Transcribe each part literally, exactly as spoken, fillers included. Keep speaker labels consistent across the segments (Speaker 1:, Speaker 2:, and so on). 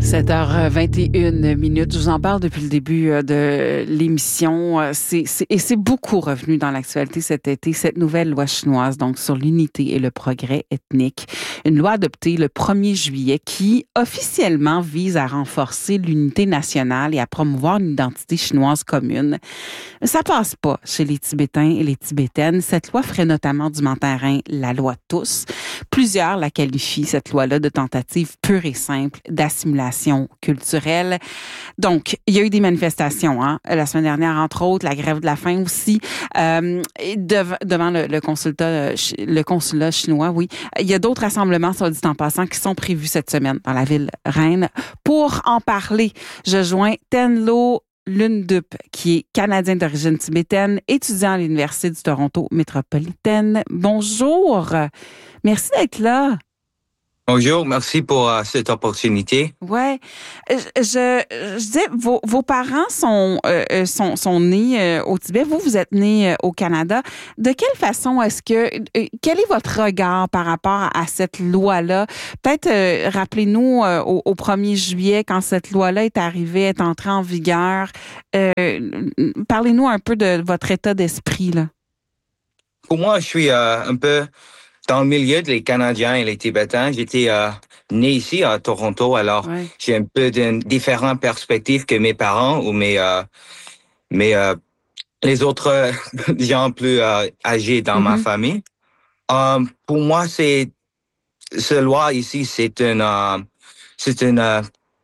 Speaker 1: sept heures vingt et une minutes. Je vous en parle depuis le début de l'émission. C'est, c'est, et c'est beaucoup revenu dans l'actualité cet été, cette nouvelle loi chinoise, donc sur l'unité et le progrès ethnique. Une loi adoptée le premier juillet qui, officiellement, vise à renforcer l'unité nationale et à promouvoir une identité chinoise commune. Mais ça passe pas chez les Tibétains et les Tibétaines. Cette loi ferait notamment du mandarin la loi de tous. Plusieurs la qualifient, cette loi-là, de tentative pure et simple d'assimilation culturelle. Donc, il y a eu des manifestations, hein, la semaine dernière, entre autres, la grève de la faim aussi, euh, dev- devant le, le, consulat, le consulat chinois, oui. Il y a d'autres rassemblements, soit dit en passant, qui sont prévus cette semaine dans la ville reine. Pour en parler, je joins Tenlo Lundup, qui est Canadien d'origine tibétaine, étudiant à l'Université du Toronto métropolitaine. Bonjour. Merci d'être là.
Speaker 2: Bonjour, merci pour uh, cette opportunité.
Speaker 1: Ouais, je, je, je disais, vos, vos parents sont, euh, sont, sont nés euh, au Tibet. Vous, vous êtes nés euh, au Canada. De quelle façon est-ce que, euh, quel est votre regard par rapport à cette loi-là? Peut-être euh, rappelez-nous euh, au, au premier juillet, quand cette loi-là est arrivée, est entrée en vigueur. Euh, parlez-nous un peu de votre état d'esprit, là.
Speaker 2: Pour moi, je suis uh, un peu dans le milieu des Canadiens et les Tibétains. J'étais euh, né ici à Toronto, alors ouais. J'ai un peu d'une différente perspective que mes parents ou mes, euh, mes euh, les autres gens plus euh, âgés dans mm-hmm. ma famille. Euh, pour moi, c'est ce loi ici, c'est une, euh, c'est une, euh,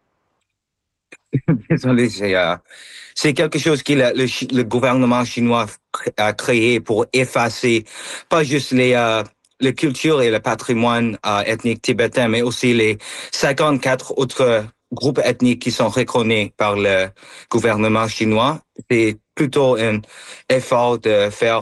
Speaker 2: désolé, c'est, euh, c'est quelque chose que le, le, le gouvernement chinois a créé pour effacer pas juste les euh, la culture et le patrimoine euh, ethnique tibétain, mais aussi les cinquante-quatre autres groupes ethniques qui sont reconnus par le gouvernement chinois. C'est plutôt un effort de faire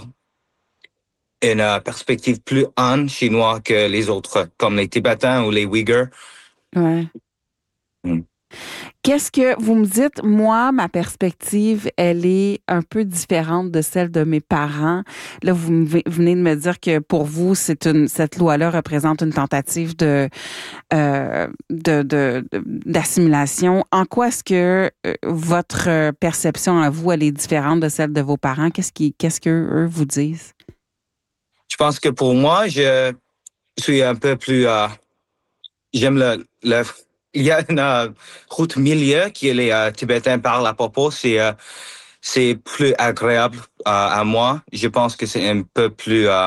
Speaker 2: une uh, perspective plus Han chinois que les autres, comme les Tibétains ou les Uyghurs.
Speaker 1: Ouais. Mm. Qu'est-ce que vous me dites? Moi, ma perspective, elle est un peu différente de celle de mes parents. Là, vous venez de me dire que pour vous, c'est une cette loi-là représente une tentative de, euh, de, de, de d'assimilation. En quoi est-ce que euh, votre perception à vous, elle est différente de celle de vos parents? Qu'est-ce qui, qu'est-ce que eux vous disent?
Speaker 2: Je pense que pour moi, je suis un peu plus. Euh, j'aime le, le Il y a une euh, route milieu que les euh, Tibétains parlent à propos. C'est euh, c'est plus agréable euh, à moi. Je pense que c'est un peu plus. Euh,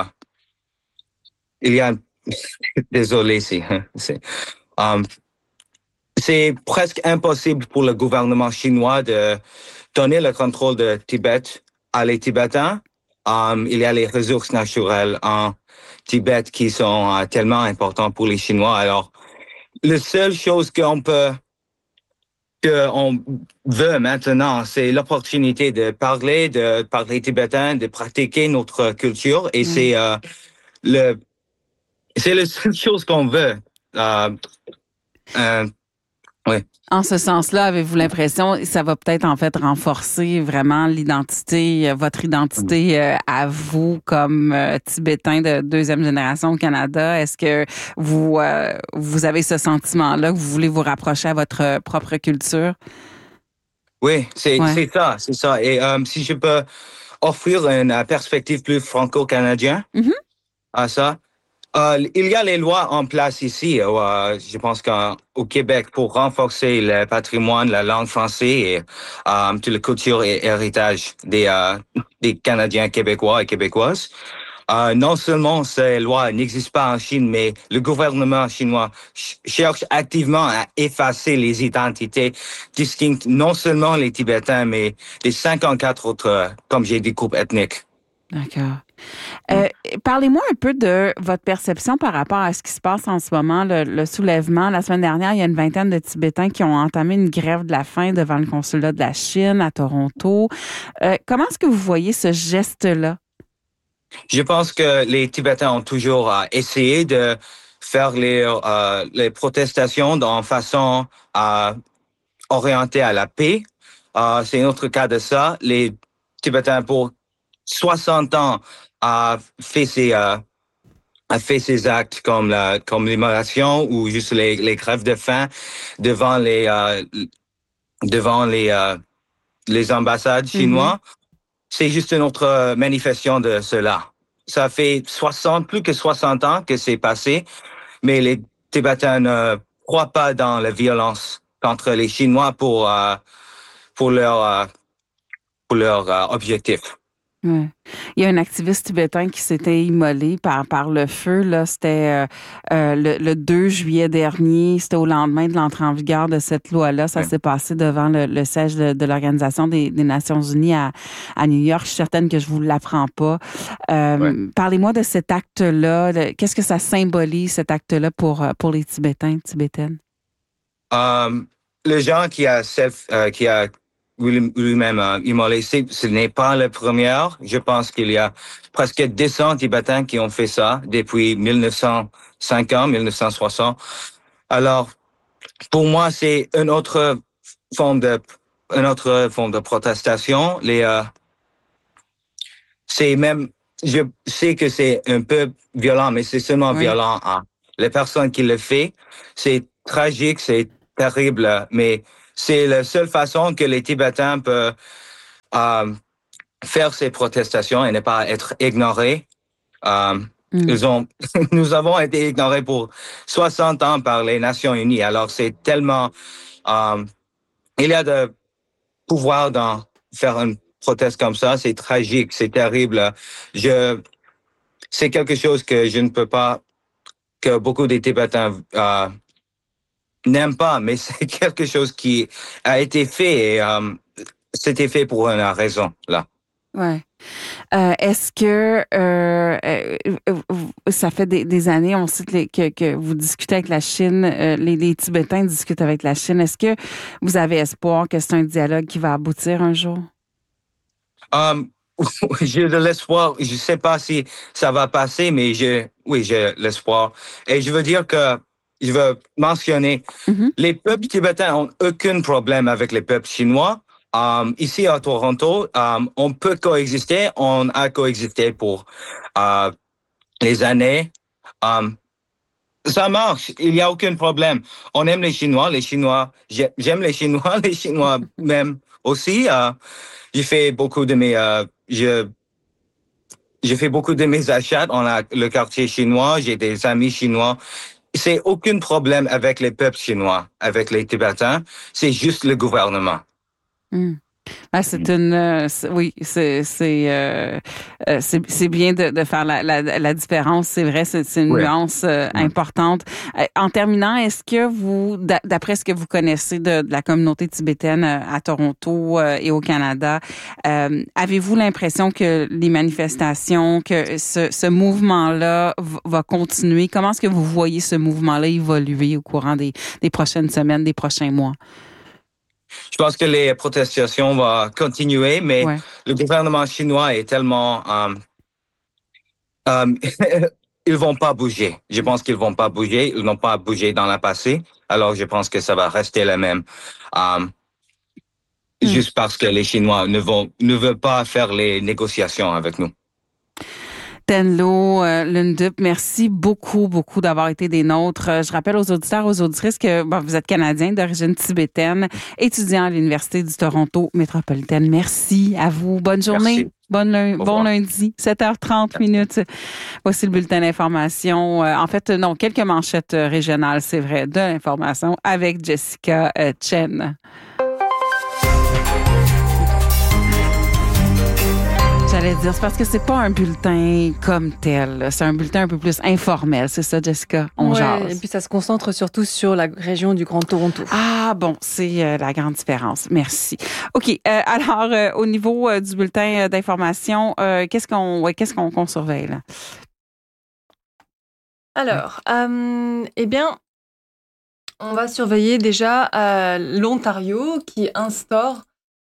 Speaker 2: il y a. Un... Désolé, c'est c'est, um, c'est presque impossible pour le gouvernement chinois de donner le contrôle de Tibet à les Tibétains. Um, il y a les ressources naturelles en Tibet qui sont uh, tellement importantes pour les Chinois. Alors, la seule chose qu'on peut, qu'on veut maintenant, c'est l'opportunité de parler, de parler tibétain, de pratiquer notre culture. Et mmh. c'est uh, le, c'est la seule chose qu'on veut. Uh, uh, oui.
Speaker 1: En ce sens-là, avez-vous l'impression que ça va peut-être en fait renforcer vraiment l'identité, votre identité euh, à vous comme euh, Tibétain de deuxième génération au Canada? Est-ce que vous euh, vous avez ce sentiment-là que vous voulez vous rapprocher à votre propre culture?
Speaker 2: Oui, c'est, ouais. c'est ça, c'est ça. Et euh, si je peux offrir une perspective plus franco-canadienne mm-hmm. à ça. Euh, il y a les lois en place ici, euh, je pense qu'au Québec, pour renforcer le patrimoine, la langue française et euh, toute la culture et héritage des, euh, des Canadiens québécois et québécoises. Euh, non seulement ces lois n'existent pas en Chine, mais le gouvernement chinois ch- cherche activement à effacer les identités distinctes, non seulement les Tibétains, mais les cinquante-quatre autres, comme j'ai dit, groupes ethniques.
Speaker 1: D'accord. Euh, parlez-moi un peu de votre perception par rapport à ce qui se passe en ce moment, le, le soulèvement. La semaine dernière, il y a une vingtaine de Tibétains qui ont entamé une grève de la faim devant le consulat de la Chine à Toronto. Euh, comment est-ce que vous voyez ce geste-là?
Speaker 2: Je pense que les Tibétains ont toujours euh, essayé de faire les, euh, les protestations d'une façon euh, orientée à la paix. Euh, c'est un autre cas de ça. Les Tibétains, pour soixante ans, a fait ces, euh, a fait ces actes comme la comme l'immolation ou juste les, les grèves de faim devant les euh, devant les euh, les ambassades
Speaker 1: Mhm.
Speaker 2: chinoises, c'est juste une autre manifestation de cela. Ça fait soixante plus que soixante ans que c'est passé, mais les Tibétains ne croient pas dans la violence contre les Chinois pour euh, pour leur euh, pour leur euh, objectif.
Speaker 1: Ouais. Il y a un activiste tibétain qui s'était immolé par, par le feu. Là, c'était euh, euh, le, le deux juillet dernier. C'était au lendemain de l'entrée en vigueur de cette loi-là. Ça
Speaker 2: Ouais.
Speaker 1: s'est passé devant le, le siège de, de l'Organisation des, des Nations Unies à, à New York. Je suis certaine que je vous l'apprends pas.
Speaker 2: Ouais.
Speaker 1: Euh, parlez-moi de cet acte-là. De- Qu'est-ce que ça symbolise, cet acte-là, pour, euh, pour les Tibétains, Tibétaines?
Speaker 2: Euh, le genre qui a self, euh, qui a lui- lui-même euh, immolé, c'est- ce n'est pas la première. Je pense qu'il y a presque deux cents Tibétains qui ont fait ça depuis mille neuf cent cinquante, mille neuf cent soixante. Alors, pour moi, c'est une autre forme de, une autre forme de protestation. Les, euh, c'est même, je sais que c'est un peu violent, mais c'est seulement
Speaker 1: Oui.
Speaker 2: violent. Hein. Les personnes qui le font, c'est tragique, c'est terrible, mais c'est la seule façon que les Tibétains peuvent euh, faire ces protestations et ne pas être ignorés. Euh,
Speaker 1: Mm.
Speaker 2: ils ont, nous avons été ignorés pour soixante ans par les Nations Unies. Alors c'est tellement, euh, il y a de pouvoir dans faire une proteste comme ça. C'est tragique, c'est terrible. Je, c'est quelque chose que je ne peux pas, que beaucoup des Tibétains euh, n'aiment pas, mais c'est quelque chose qui a été fait et euh, c'était fait pour une raison, là.
Speaker 1: Ouais. Euh, est-ce que euh, euh, euh, ça fait des, des années, on sait que, les- que, que vous discutez avec la Chine, euh, les, les Tibétains discutent avec la Chine. Est-ce que vous avez espoir que c'est un dialogue qui va aboutir un jour?
Speaker 2: Um, j'ai de l'espoir. Je ne sais pas si ça va passer, mais je, oui, j'ai l'espoir. Et je veux dire que, je veux mentionner,
Speaker 1: Mhm.
Speaker 2: les peuples tibétains ont aucun problème avec les peuples chinois. Um, ici à Toronto, um, on peut coexister. On a coexisté pour euh, les années. Um, Ça marche, il n'y a aucun problème. On aime les Chinois, les Chinois, j'ai- j'aime les Chinois, les Chinois même aussi. Euh, j'ai fait beaucoup de mes, euh, je, j'ai fait beaucoup de mes achats dans la- le quartier chinois. J'ai des amis chinois. C'est aucun problème avec les peuples chinois, avec les Tibétains. C'est juste le gouvernement.
Speaker 1: Mm. Ah, c'est une, euh, c'est- oui, c'est c'est euh, euh, c'est c'est bien de, de faire la, la, la différence. C'est vrai, c'est c'est une
Speaker 2: Oui.
Speaker 1: nuance euh, importante. Euh, en terminant, est-ce que vous, d'a- d'après ce que vous connaissez de, de la communauté tibétaine euh, à Toronto euh, et au Canada, euh, avez-vous l'impression que les manifestations, que ce, ce mouvement-là v- va continuer? Comment est-ce que vous voyez ce mouvement-là évoluer au courant des, des prochaines semaines, des prochains mois?
Speaker 2: Je pense que les protestations vont continuer, mais
Speaker 1: Ouais.
Speaker 2: le gouvernement chinois est tellement euh, Euh, ils vont pas bouger. Je pense qu'ils vont pas bouger. Ils n'ont pas bougé dans le passé. Alors, je pense que ça va rester le même. Euh,
Speaker 1: Hmm.
Speaker 2: juste parce que les Chinois ne vont, ne veulent pas faire les négociations avec nous.
Speaker 1: Tenlo, euh, Lundup, merci beaucoup, beaucoup d'avoir été des nôtres. Euh, Je rappelle aux auditeurs, aux auditrices que bon, vous êtes Canadien d'origine tibétaine, étudiant à l'Université du Toronto métropolitaine. Merci à vous. Bonne journée.
Speaker 2: Merci.
Speaker 1: Bonne lun-
Speaker 2: Au
Speaker 1: bon
Speaker 2: revoir.
Speaker 1: lundi, sept heures trente minutes. Voici le bulletin d'information. Euh, en fait, non, quelques manchettes euh, régionales, c'est vrai, de l'information avec Jessica euh, Chen. J'allais dire, c'est parce que c'est pas un bulletin comme tel. là. C'est un bulletin un peu plus informel. C'est ça, Jessica? On
Speaker 3: Ouais, et
Speaker 1: jase.
Speaker 3: puis ça se concentre surtout sur la région du Grand Toronto.
Speaker 1: Ah bon, c'est euh, la grande différence. Merci. OK. euh, alors, euh, au niveau euh, du bulletin euh, d'information, euh, qu'est-ce qu'on ouais, qu'est-ce qu'on qu'on surveille là?
Speaker 3: Alors, euh, eh bien, on va surveiller déjà euh, l'Ontario qui instaure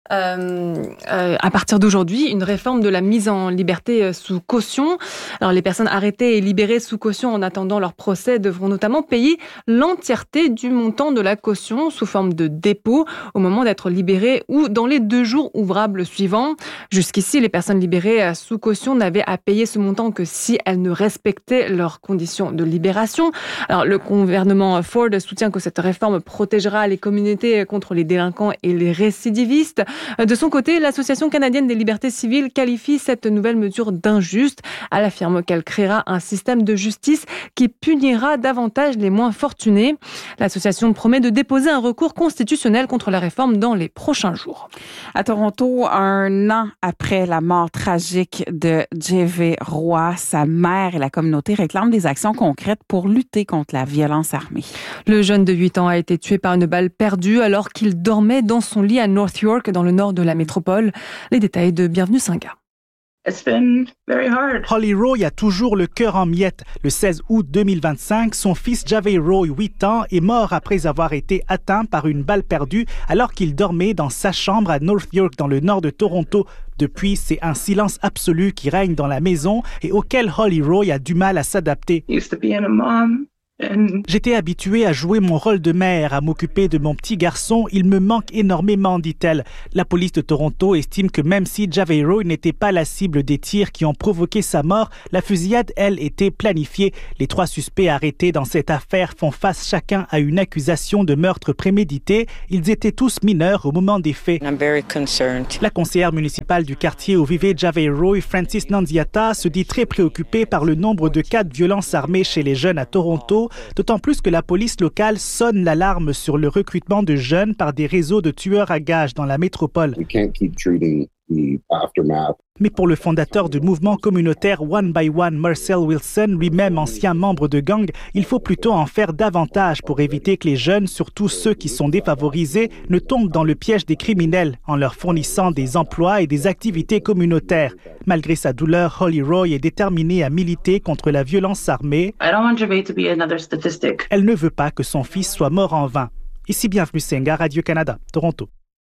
Speaker 3: Euh, euh, à partir d'aujourd'hui, une réforme de la mise en liberté sous caution. Alors, les personnes arrêtées et libérées sous caution en attendant leur procès devront notamment payer l'entièreté du montant de la caution sous forme de dépôt au moment d'être libérées ou dans les deux jours ouvrables suivants. Jusqu'ici, les personnes libérées sous caution n'avaient à payer ce montant que si elles ne respectaient leurs conditions de libération. Alors, le gouvernement Ford soutient que cette réforme protégera les communautés contre les délinquants et les récidivistes. De son côté, l'Association canadienne des libertés civiles qualifie cette nouvelle mesure d'injuste. Elle affirme qu'elle créera un système de justice qui punira davantage les moins fortunés. L'association promet de déposer un recours constitutionnel contre la réforme dans les prochains jours.
Speaker 1: À Toronto, un an après la mort tragique de J V Roy, sa mère et la communauté réclament des actions concrètes pour lutter contre la violence armée.
Speaker 3: Le jeune de huit ans a été tué par une balle perdue alors qu'il dormait dans son lit à North York, dans le nord de la métropole. Les détails de Bienvenue Singa.
Speaker 4: It's been very hard.
Speaker 5: Holly Roy a toujours le cœur en miettes. Le seize août deux mille vingt-cinq, son fils Javay Roy, huit ans, est mort après avoir été atteint par une balle perdue alors qu'il dormait dans sa chambre à North York, dans le nord de Toronto. Depuis, c'est un silence absolu qui règne dans la maison et auquel Holly Roy a du mal à s'adapter.
Speaker 4: Used to being a mom.
Speaker 5: J'étais habituée à jouer mon rôle de mère, à m'occuper de mon petit garçon. Il me manque énormément, dit-elle. La police de Toronto estime que même si Javay Roy n'était pas la cible des tirs qui ont provoqué sa mort, la fusillade, elle, était planifiée. Les trois suspects arrêtés dans cette affaire font face chacun à une accusation de meurtre prémédité. Ils étaient tous mineurs au moment des faits.
Speaker 6: I'm very concerned.
Speaker 5: La conseillère municipale du quartier où vivait Javay Roy, Francis Nanziata, se dit très préoccupée par le nombre de cas de violence armée chez les jeunes à Toronto. D'autant plus que la police locale sonne l'alarme sur le recrutement de jeunes par des réseaux de tueurs à gages dans la métropole.
Speaker 7: We can't keep treating the aftermath.
Speaker 5: Mais pour le fondateur du mouvement communautaire One by One, Marcel Wilson, lui-même ancien membre de gang, il faut plutôt en faire davantage pour éviter que les jeunes, surtout ceux qui sont défavorisés, ne tombent dans le piège des criminels en leur fournissant des emplois et des activités communautaires. Malgré sa douleur, Holly Roy est déterminée à militer contre la violence armée.
Speaker 4: I don't want Javay to be another statistic.
Speaker 5: Elle ne veut pas que son fils soit mort en vain. Ici Bienvenue Singa, Radio-Canada, Toronto.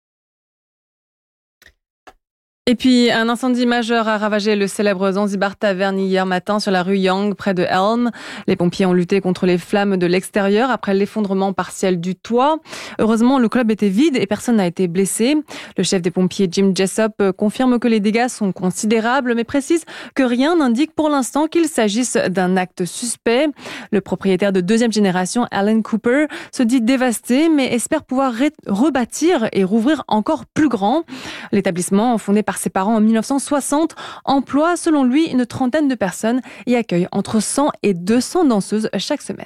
Speaker 3: Et puis, un incendie majeur a ravagé le célèbre Zanzibar Tavern hier matin sur la rue Young, près de Elm. Les pompiers ont lutté contre les flammes de l'extérieur après l'effondrement partiel du toit. Heureusement, le club était vide et personne n'a été blessé. Le chef des pompiers, Jim Jessup, confirme que les dégâts sont considérables, mais précise que rien n'indique pour l'instant qu'il s'agisse d'un acte suspect. Le propriétaire de deuxième génération, Alan Cooper, se dit dévasté, mais espère pouvoir ré- rebâtir et rouvrir encore plus grand. L'établissement, fondé par ses parents en dix-neuf cent soixante, emploie selon lui une trentaine de personnes et accueille entre cent et deux cents danseuses chaque semaine.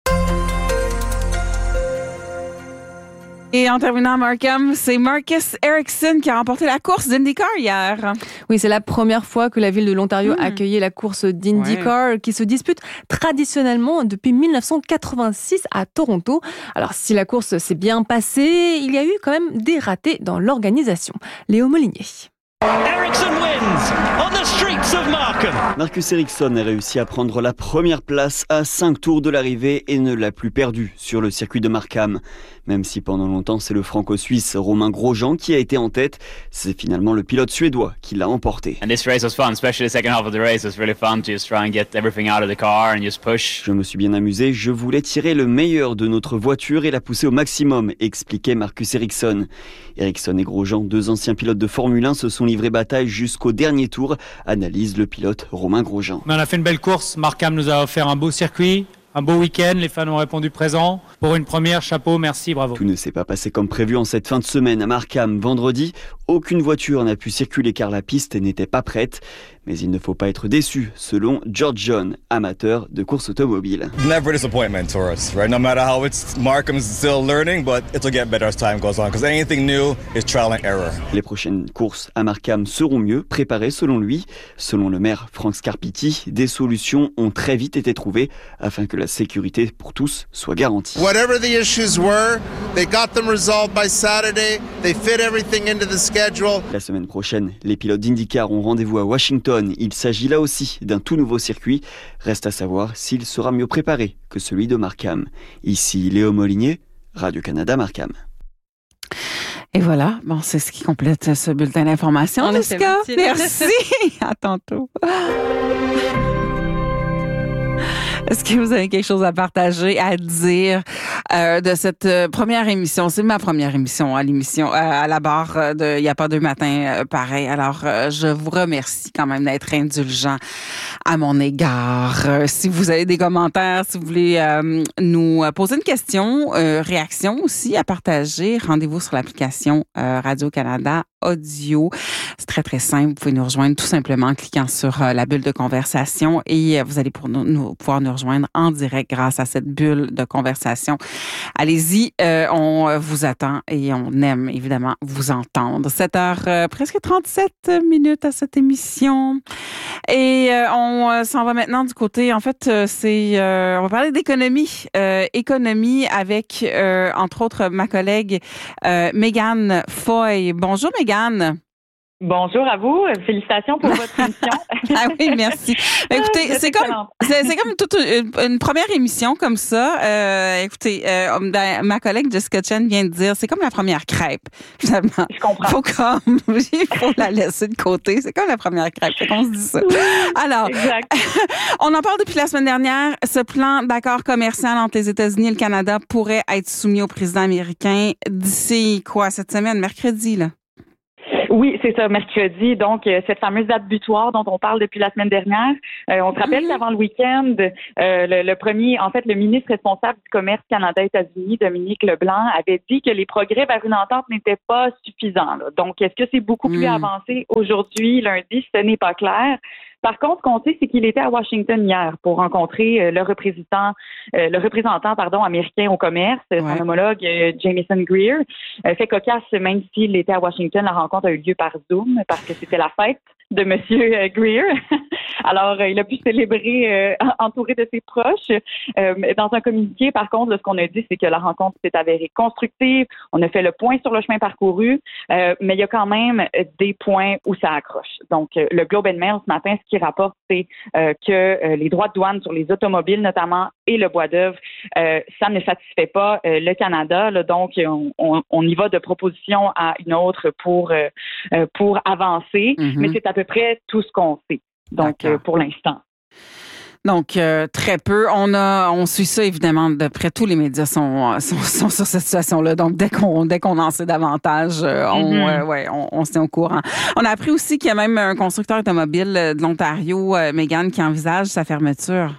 Speaker 1: Et en terminant, Markham, c'est Marcus Ericsson qui a remporté la course d'IndyCar hier.
Speaker 3: Oui, c'est la première fois que la ville de l'Ontario mmh. accueillait la course d'IndyCar ouais. qui se dispute traditionnellement depuis dix-neuf cent quatre-vingt-six à Toronto. Alors, si la course s'est bien passée, il y a eu quand même des ratés dans l'organisation. Léo Molinier.
Speaker 8: Ericsson wins on the streets of Markham.
Speaker 9: Marcus Ericsson a réussi à prendre la première place à cinq tours de l'arrivée et ne l'a plus perdu sur le circuit de Markham. Même si pendant longtemps c'est le franco-suisse Romain Grosjean qui a été en tête, c'est finalement le pilote suédois qui l'a emporté.
Speaker 10: And this race was fun, especially the second half of the race. It was really fun to just try and get everything out of the car and just push.
Speaker 9: Je me suis bien amusé, je voulais tirer le meilleur de notre voiture et la pousser au maximum, expliquait Marcus Ericsson. Ericsson et Grosjean, deux anciens pilotes de Formule un, se sont livrés bataille jusqu'au dernier tour, analyse le pilote Romain Grosjean.
Speaker 11: Mais on a fait une belle course, Markham nous a offert un beau circuit. Un beau week-end, les fans ont répondu présent. Pour une première, chapeau, merci, bravo.
Speaker 9: Tout ne s'est pas passé comme prévu en cette fin de semaine à Markham. Vendredi, aucune voiture n'a pu circuler car la piste n'était pas prête. Mais il ne faut pas être déçu, selon George John, amateur de course automobile.
Speaker 12: Never a disappointment for us, right? No matter how it's Markham's still learning, but it'll get better as time goes on, because anything new is trial and error.
Speaker 9: Les prochaines courses à Markham seront mieux préparées selon lui. Selon le maire Frank Scarpitti, des solutions ont très vite été trouvées afin que la sécurité pour tous soit garantie.
Speaker 13: Whatever the issues were, they got them resolved by Saturday. They fit everything into the schedule.
Speaker 9: La semaine prochaine, les pilotes d'IndyCar ont rendez-vous à Washington. Il s'agit là aussi d'un tout nouveau circuit. Reste à savoir s'il sera mieux préparé que celui de Markham. Ici Léo Molinier, Radio-Canada Markham.
Speaker 1: Et voilà, bon, c'est ce qui complète ce bulletin d'information, Jessica. Merci. À tantôt. Est-ce que vous avez quelque chose à partager, à dire euh, de cette euh, première émission? C'est ma première émission à l'émission, euh, à la barre euh, de Il n'y a pas deux matins euh, pareil. Alors, euh, je vous remercie quand même d'être indulgent à mon égard. Euh, si vous avez des commentaires, si vous voulez euh, nous poser une question, euh, réaction aussi à partager, rendez-vous sur l'application euh, Radio-Canada Audio. C'est très, très simple. Vous pouvez nous rejoindre tout simplement en cliquant sur euh, la bulle de conversation et euh, vous allez pour nous, nous, pouvoir nous rejoindre en direct grâce à cette bulle de conversation. Allez-y, euh, on vous attend et on aime évidemment vous entendre. sept heures, euh, presque trente-sept minutes à cette émission. Et euh, on euh, s'en va maintenant du côté, en fait, euh, c'est, euh, on va parler d'économie. Euh, économie avec, euh, entre autres, ma collègue euh, Mégane Foy. Bonjour Mégane.
Speaker 6: Bonjour à vous. Félicitations pour votre émission.
Speaker 1: Ah oui, merci. Écoutez, c'est, c'est comme c'est, c'est comme toute une, une première émission comme ça. Euh, écoutez, euh, ma collègue Jessica Chen vient de dire, c'est comme la première crêpe. Finalement,
Speaker 6: je comprends.
Speaker 1: Faut comme, il faut la laisser de côté. C'est comme la première crêpe. C'est qu'on se dit ça. Alors,
Speaker 6: exact.
Speaker 1: On en parle depuis la semaine dernière. Ce plan d'accord commercial entre les États-Unis et le Canada pourrait être soumis au président américain d'ici quoi cette semaine, mercredi là.
Speaker 6: Oui, c'est ça, mercredi. Donc, euh, cette fameuse date butoir dont on parle depuis la semaine dernière. Euh, on se rappelle mmh. qu'avant le week-end, euh, le, le premier, en fait, le ministre responsable du commerce Canada-États-Unis, Dominique Leblanc, avait dit que les progrès vers une entente n'étaient pas suffisants. Là. Donc, est-ce que c'est beaucoup plus mmh. avancé aujourd'hui, lundi? Ce n'est pas clair. Par contre, ce qu'on sait, c'est qu'il était à Washington hier pour rencontrer euh, le représentant, euh, le représentant, pardon, américain au commerce, ouais. son homologue euh, Jamieson Greer. Euh, fait cocasse, même s'il était à Washington, la rencontre a eu lieu par Zoom parce que c'était la fête de Monsieur euh, Greer. Alors, euh, il a pu célébrer euh, entouré de ses proches. Euh, dans un communiqué, par contre, là, ce qu'on a dit, c'est que la rencontre s'est avérée constructive. On a fait le point sur le chemin parcouru, euh, mais il y a quand même des points où ça accroche. Donc, euh, le Globe and Mail, ce matin, ce qui rapporte, c'est euh, que euh, les droits de douane sur les automobiles, notamment, et le bois d'œuvre, euh, ça ne satisfait pas euh, le Canada. Là, donc, on, on, on y va de proposition à une autre pour, euh, pour avancer, mm-hmm. mais c'est à peu près tout ce qu'on sait. Donc, euh, pour l'instant.
Speaker 1: Donc, euh, très peu. On a, on suit ça, évidemment, de près. Tous les médias sont, sont, sont sur cette situation-là. Donc, dès qu'on, dès qu'on en sait davantage, euh, on, mm-hmm. euh, ouais, on, on se tient au courant. On a appris aussi qu'il y a même un constructeur automobile de l'Ontario, euh, Mégane, qui envisage sa fermeture.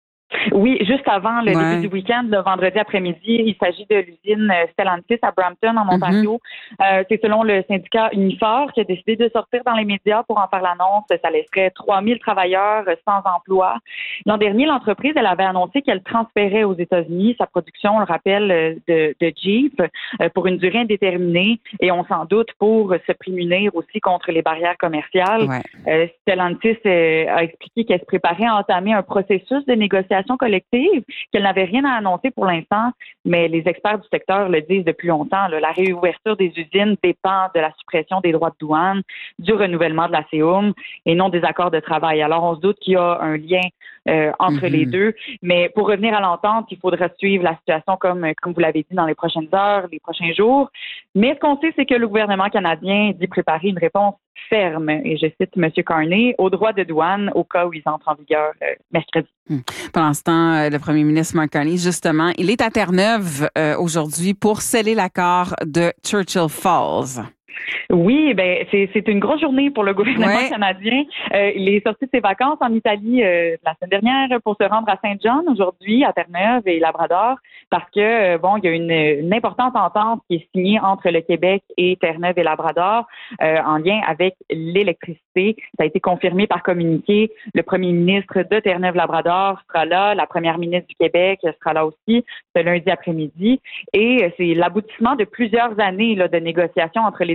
Speaker 6: Oui, juste avant le
Speaker 1: ouais.
Speaker 6: début du week-end, le vendredi après-midi, il s'agit de l'usine Stellantis à Brampton, en Ontario. Mm-hmm. Euh, c'est selon le syndicat Unifor qui a décidé de sortir dans les médias pour en faire l'annonce. Ça laisserait trois mille travailleurs sans emploi. L'an dernier, l'entreprise, elle avait annoncé qu'elle transférait aux États-Unis sa production, on le rappelle, de, de Jeep pour une durée indéterminée et on s'en doute pour se prémunir aussi contre les barrières commerciales.
Speaker 1: Ouais.
Speaker 6: Euh, Stellantis euh, a expliqué qu'elle se préparait à entamer un processus de négociation collective, qu'elle n'avait rien à annoncer pour l'instant, mais les experts du secteur le disent depuis longtemps. Là, la réouverture des usines dépend de la suppression des droits de douane, du renouvellement de la C O M et non des accords de travail. Alors, on se doute qu'il y a un lien euh, entre mm-hmm. les deux, mais pour revenir à l'entente, il faudra suivre la situation comme, comme vous l'avez dit dans les prochaines heures, les prochains jours. Mais ce qu'on sait, c'est que le gouvernement canadien dit préparer une réponse ferme, et je cite M. Carney, aux droits de douane au cas où ils entrent en vigueur euh, mercredi.
Speaker 1: Hum. Pendant ce temps, le premier ministre Mark Carney, justement, il est à Terre-Neuve euh, aujourd'hui pour sceller l'accord de Churchill Falls.
Speaker 6: Oui, ben c'est, c'est une grosse journée pour le gouvernement ouais. canadien. Euh, il est sorti de ses vacances en Italie euh, la semaine dernière pour se rendre à Saint-John aujourd'hui, à Terre-Neuve et Labrador, parce que euh, bon, il y a une, une importante entente qui est signée entre le Québec et Terre-Neuve et Labrador euh, en lien avec l'électricité. Ça a été confirmé par communiqué. Le premier ministre de Terre-Neuve-Labrador sera là, la première ministre du Québec sera là aussi ce lundi après-midi, et c'est l'aboutissement de plusieurs années là, de négociations entre les deux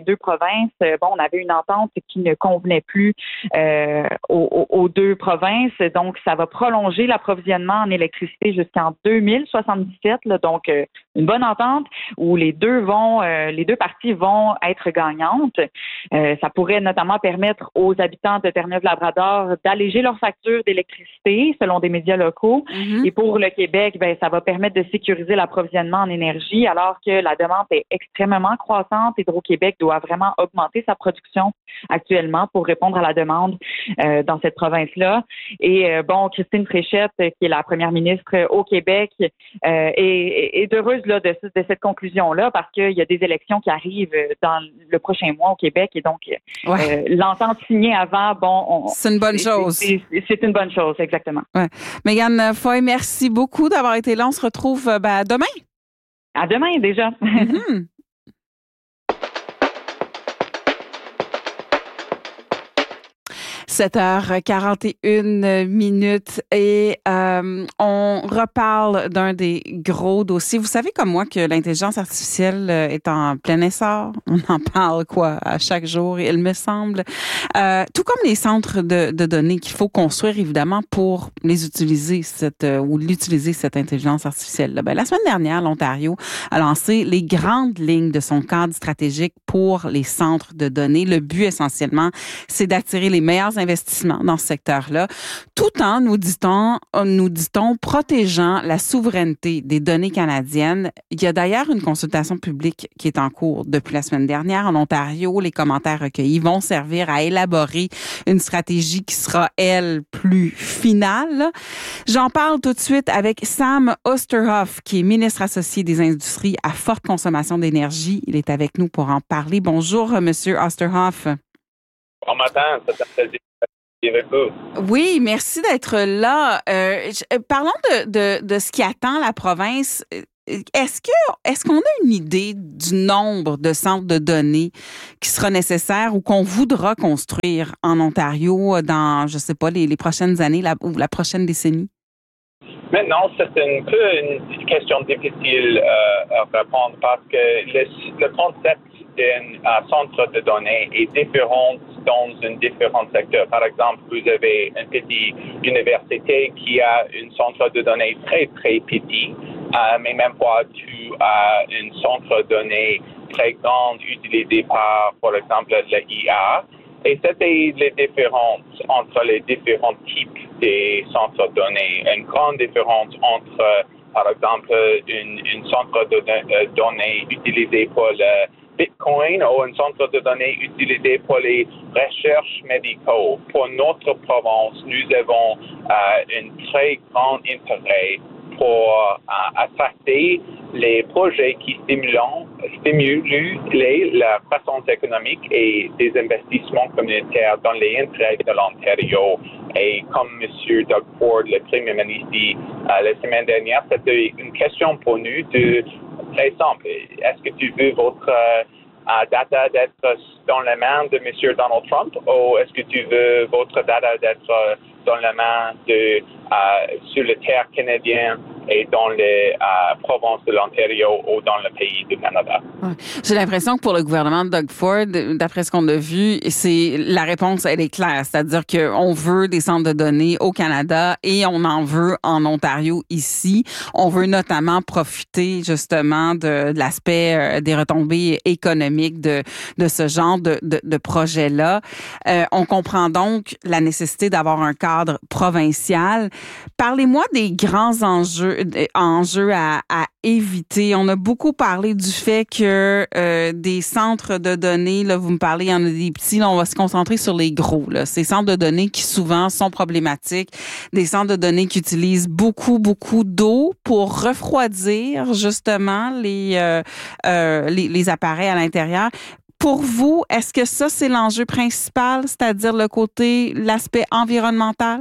Speaker 6: deux provinces, euh, bon, on avait une entente qui ne convenait plus euh, aux, aux deux provinces. Donc, ça va prolonger l'approvisionnement en électricité jusqu'en deux mille soixante-dix-sept. Là, donc, euh, une bonne entente où les deux vont, euh, les deux parties vont être gagnantes. Euh, ça pourrait notamment permettre aux habitants de Terre-Neuve-Labrador d'alléger leurs factures d'électricité, selon des médias locaux. Mm-hmm. Et pour le Québec, ben, ça va permettre de sécuriser l'approvisionnement en énergie, alors que la demande est extrêmement croissante. Hydro-Québec doit vraiment augmenter sa production actuellement pour répondre à la demande euh, dans cette province-là. Et euh, bon, Christine Fréchette, qui est la première ministre au Québec, euh, est, est heureuse là, de, de cette conclusion-là parce qu'il y a des élections qui arrivent dans le prochain mois au Québec et donc ouais. euh, l'entente signée avant, bon... On,
Speaker 1: c'est une bonne
Speaker 6: c'est,
Speaker 1: chose.
Speaker 6: C'est, c'est, c'est une bonne chose, exactement.
Speaker 1: Ouais. Mégane Foy, merci beaucoup d'avoir été là. On se retrouve ben, demain.
Speaker 6: À demain, déjà.
Speaker 1: Mm-hmm. sept heures quarante et une minutes et euh, on reparle d'un des gros dossiers. Vous savez comme moi que l'intelligence artificielle est en plein essor. On en parle quoi à chaque jour, il me semble. Euh, tout comme les centres de, de données qu'il faut construire évidemment pour les utiliser cette euh, ou l'utiliser cette intelligence artificielle. Là. Ben, la semaine dernière, l'Ontario a lancé les grandes lignes de son cadre stratégique pour les centres de données. Le but essentiellement, c'est d'attirer les meilleurs investissements dans ce secteur-là, tout en, nous dit-on, nous dit-on, protégeant la souveraineté des données canadiennes. Il y a d'ailleurs une consultation publique qui est en cours depuis la semaine dernière en Ontario. Les commentaires recueillis vont servir à élaborer une stratégie qui sera, elle, plus finale. J'en parle tout de suite avec Sam Oosterhoff, qui est ministre associé des industries à forte consommation d'énergie. Il est avec nous pour en parler. Bonjour, Monsieur Oosterhoff.
Speaker 14: Bon matin, ça fait plaisir.
Speaker 1: Oui, merci d'être là. Euh, parlons de, de, de ce qui attend la province. Est-ce que est-ce qu'on a une idée du nombre de centres de données qui sera nécessaire ou qu'on voudra construire en Ontario dans, je sais pas, les, les prochaines années la, ou la prochaine décennie?
Speaker 14: Maintenant, c'est un peu une question difficile euh, à répondre parce que le, le concept d'un centre de données est différent dans un différent secteur. Par exemple, vous avez une petite université qui a un centre de données très, très petit, euh, mais même pas tu as un centre de données très grand utilisé par, par exemple, l'I A. Et c'était les différences entre les différents types de centres de données. Une grande différence entre, par exemple, une, une centre de données utilisé pour le Bitcoin ou un centre de données utilisé pour les recherches médicaux. Pour notre province, nous avons euh, un très grand intérêt pour euh, attraper les projets qui stimulent, stimulent les, la croissance économique et des investissements communautaires dans les intérêts de l'Ontario. Et comme M. Doug Ford, le Premier ministre, dit euh, la semaine dernière, c'était une question pour nous de très simple. Est-ce que tu veux votre euh, data d'être dans la main de M. Donald Trump ou est-ce que tu veux votre data d'être dans la main de euh, sur le terre canadien et dans les euh, provinces de l'Ontario ou dans le pays du Canada.
Speaker 1: Ouais. J'ai l'impression que pour le gouvernement de Doug Ford, d'après ce qu'on a vu, c'est la réponse, elle est claire. C'est-à-dire qu'on veut des centres de données au Canada et on en veut en Ontario ici. On veut notamment profiter justement de, de l'aspect euh, des retombées économiques de, de ce genre de, de, de projet-là. Euh, on comprend donc la nécessité d'avoir un cadre provincial. Parlez-moi des grands enjeux enjeux à, à éviter. On a beaucoup parlé du fait que euh, des centres de données, là, vous me parlez, il y en a des petits, là, on va se concentrer sur les gros. Là. Ces centres de données qui souvent sont problématiques, des centres de données qui utilisent beaucoup, beaucoup d'eau pour refroidir justement les, euh, euh, les, les appareils à l'intérieur. Pour vous, est-ce que ça, c'est l'enjeu principal, c'est-à-dire le côté, l'aspect environnemental?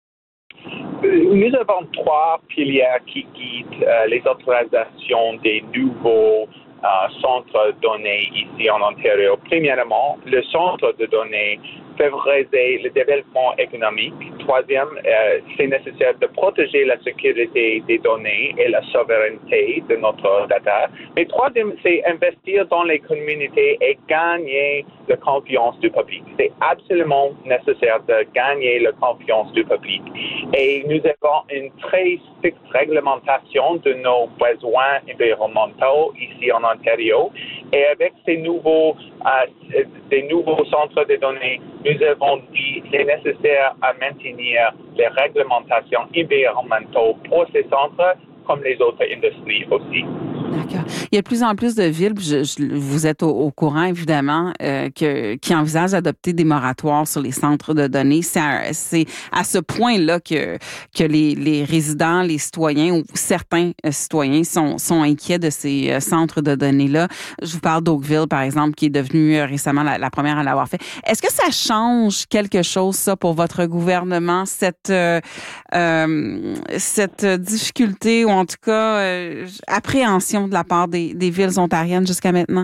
Speaker 14: Nous avons trois piliers qui guident euh, les autorisations des nouveaux euh, centres de données ici en Ontario. Premièrement, le centre de données favoriser le développement économique. Troisième, euh, c'est nécessaire de protéger la sécurité des données et la souveraineté de notre data. Mais troisième, c'est investir dans les communautés et gagner la confiance du public. C'est absolument nécessaire de gagner la confiance du public. Et nous avons une très stricte réglementation de nos besoins environnementaux ici en Ontario. Et avec ces nouveaux, euh, des nouveaux centres de données, nous avons dit qu'il est nécessaire à maintenir les réglementations environnementales pour ces centres, comme les autres industries aussi.
Speaker 1: D'accord. Il y a de plus en plus de villes, je, je, vous êtes au, au courant évidemment, euh, que, qui envisagent d'adopter des moratoires sur les centres de données. C'est à, c'est à ce point-là que, que les, les résidents, les citoyens ou certains citoyens sont, sont inquiets de ces centres de données-là. Je vous parle d'Oakville, par exemple, qui est devenue récemment la, la première à l'avoir fait. Est-ce que ça change quelque chose, ça, pour votre gouvernement, cette, euh, euh, cette difficulté ou en tout cas euh, appréhension de la part des, des villes ontariennes jusqu'à maintenant?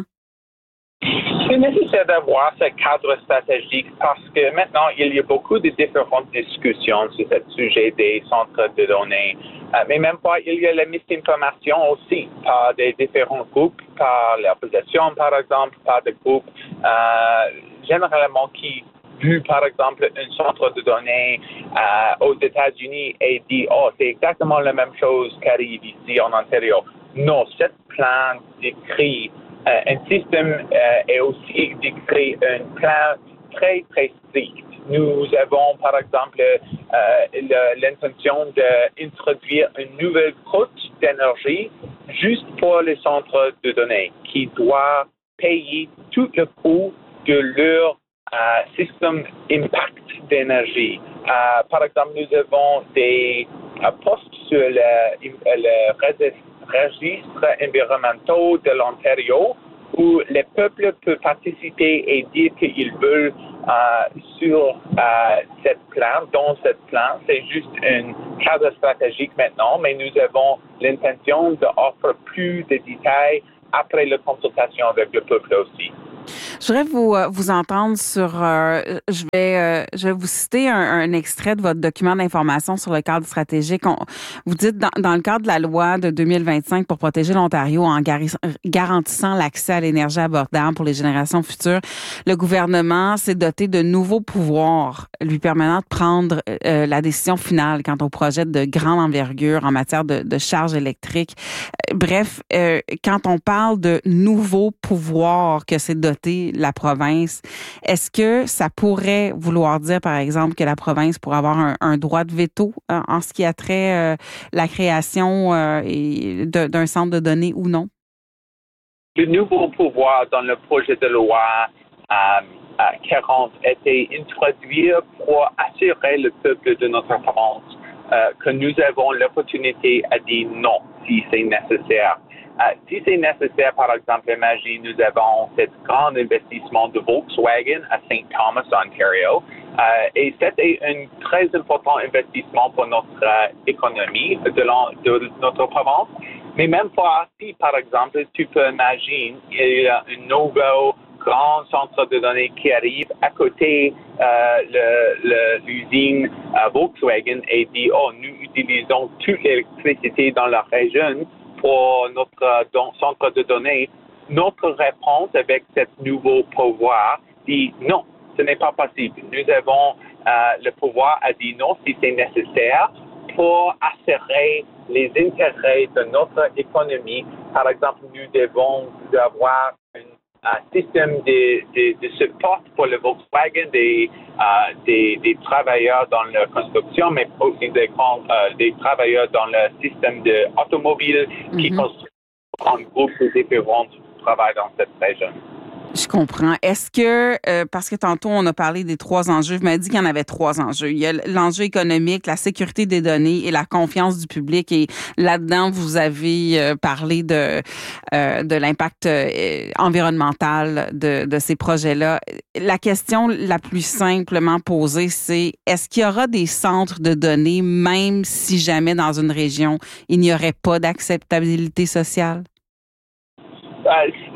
Speaker 14: C'est nécessaire d'avoir ce cadre stratégique parce que maintenant, il y a beaucoup de différentes discussions sur ce sujet des centres de données. Euh, mais même pas, il y a la misinformation aussi par des différents groupes, par l'opposition, par exemple, par des groupes euh, généralement qui vu, par exemple, un centre de données euh, aux États-Unis et dit « Oh, c'est exactement la même chose qui arrive ici en Ontario ». Non, cette plan décrit euh, un système euh, et aussi décrit un plan très, très strict. Nous avons, par exemple, euh, l'intention d'introduire une nouvelle cote d'énergie juste pour les centres de données qui doivent payer tout le coût de leur euh, système impact d'énergie. Euh, par exemple, nous avons des euh, postes sur le, le registre registres environnementaux de l'Ontario où les peuples peuvent participer et dire qu'ils veulent euh, sur euh, cette plan, dans cette plan. C'est juste un cadre stratégique maintenant, mais nous avons l'intention d'offrir plus de détails après la consultation avec le peuple aussi.
Speaker 1: Je voudrais vous vous entendre sur. Euh, je vais euh, je vais vous citer un, un extrait de votre document d'information sur le cadre stratégique. On, vous dites dans, dans le cadre de la loi de deux mille vingt-cinq pour protéger l'Ontario en gar- garantissant l'accès à l'énergie abordable pour les générations futures, le gouvernement s'est doté de nouveaux pouvoirs lui permettant de prendre euh, la décision finale quant au projet de grande envergure en matière de, de charge électrique. Bref, euh, quand on parle de nouveaux pouvoirs que c'est doté la province, est-ce que ça pourrait vouloir dire, par exemple, que la province pourrait avoir un, un droit de veto euh, en ce qui a trait euh, la création euh, et de, d'un centre de données ou non?
Speaker 14: Le nouveau pouvoir dans le projet de loi euh, quarante était introduit pour assurer le peuple de notre province euh, que nous avons l'opportunité à dire non si c'est nécessaire. Uh, si c'est nécessaire, par exemple, imagine, nous avons ce grand investissement de Volkswagen à Saint Thomas, Ontario, uh, et c'était un très important investissement pour notre uh, économie de, de notre province. Mais même pas si, par exemple, tu peux imaginer, il y a un nouveau grand centre de données qui arrive à côté euh, le, le, l'usine uh, Volkswagen et dit, oh, nous utilisons toute l'électricité dans la région pour notre don, centre de données. Notre réponse avec ce nouveau pouvoir dit non, ce n'est pas possible. Nous avons euh, le pouvoir à dire non si c'est nécessaire pour assurer les intérêts de notre économie. Par exemple, nous devons avoir un, un système de, de, de support pour le Volkswagen, des, euh, des, des travailleurs dans la construction, mais aussi des, euh, des travailleurs dans le système de automobile mm-hmm. qui construisent en groupe de différents travailleurs dans cette région.
Speaker 1: Je comprends. Est-ce que, euh, parce que tantôt, on a parlé des trois enjeux, vous m'avez dit qu'il y en avait trois enjeux. Il y a l'enjeu économique, la sécurité des données et la confiance du public. Et là-dedans, vous avez euh, parlé de euh, de l'impact euh, environnemental de, de ces projets-là. La question la plus simplement posée, c'est est-ce qu'il y aura des centres de données, même si jamais dans une région, il n'y aurait pas d'acceptabilité sociale?
Speaker 14: Euh,